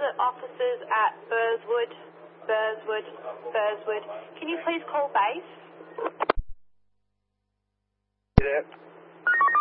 transit officers at Burswood. Can you please call base? Yeah.